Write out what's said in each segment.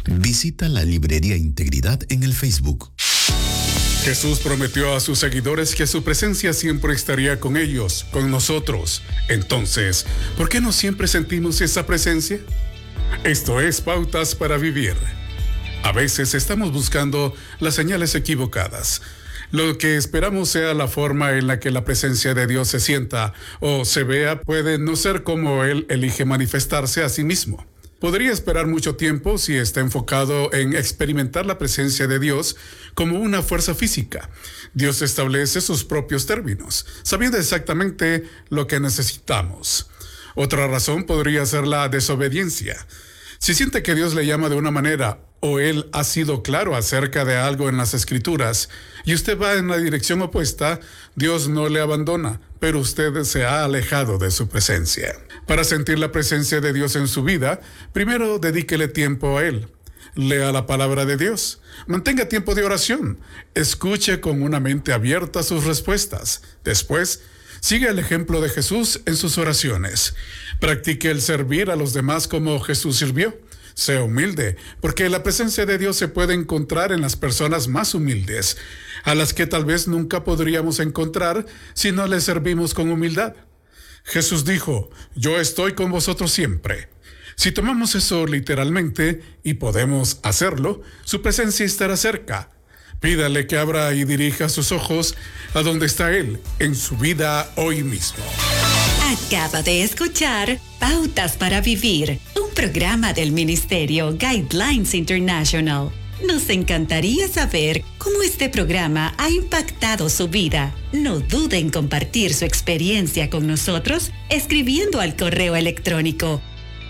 Visita la Librería Integridad en el Facebook. Jesús prometió a sus seguidores que su presencia siempre estaría con ellos, con nosotros. Entonces, ¿por qué no siempre sentimos esa presencia? Esto es Pautas para Vivir. A veces estamos buscando las señales equivocadas. Lo que esperamos sea la forma en la que la presencia de Dios se sienta o se vea puede no ser como Él elige manifestarse a sí mismo. Podría esperar mucho tiempo si está enfocado en experimentar la presencia de Dios como una fuerza física. Dios establece sus propios términos, sabiendo exactamente lo que necesitamos. Otra razón podría ser la desobediencia. Si siente que Dios le llama de una manera o Él ha sido claro acerca de algo en las Escrituras y usted va en la dirección opuesta, Dios no le abandona, pero usted se ha alejado de su presencia. Para sentir la presencia de Dios en su vida, primero dedíquele tiempo a Él. Lea la palabra de Dios. Mantenga tiempo de oración. Escuche con una mente abierta sus respuestas. Después, siga el ejemplo de Jesús en sus oraciones. Practique el servir a los demás como Jesús sirvió. Sea humilde, porque la presencia de Dios se puede encontrar en las personas más humildes, a las que tal vez nunca podríamos encontrar si no les servimos con humildad. Jesús dijo, yo estoy con vosotros siempre. Si tomamos eso literalmente, y podemos hacerlo, su presencia estará cerca. Pídale que abra y dirija sus ojos a donde está Él, en su vida hoy mismo. Acaba de escuchar Pautas para Vivir, un programa del Ministerio Guidelines International. Nos encantaría saber cómo este programa ha impactado su vida. No dude en compartir su experiencia con nosotros escribiendo al correo electrónico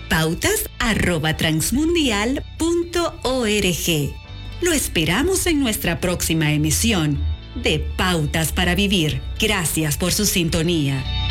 pautas@transmundial.org. Lo esperamos en nuestra próxima emisión de Pautas para Vivir. Gracias por su sintonía.